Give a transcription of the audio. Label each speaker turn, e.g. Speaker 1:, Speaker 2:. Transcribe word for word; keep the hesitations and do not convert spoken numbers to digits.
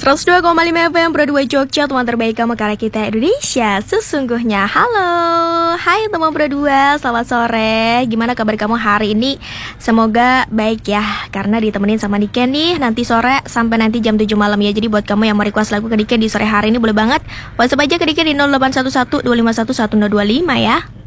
Speaker 1: seratus dua koma lima F M Pro dua Jogja, teman terbaik kamu karena kita Indonesia sesungguhnya. Halo, hai teman Pro dua, selamat sore. Gimana kabar kamu hari ini? Semoga baik ya, karena ditemenin sama Niken nih nanti sore sampai nanti jam tujuh malam ya. Jadi buat kamu yang mau request lagu ke Niken di sore hari ini boleh banget WhatsApp aja ke Niken di nol delapan satu satu dua lima satu satu nol dua lima ya.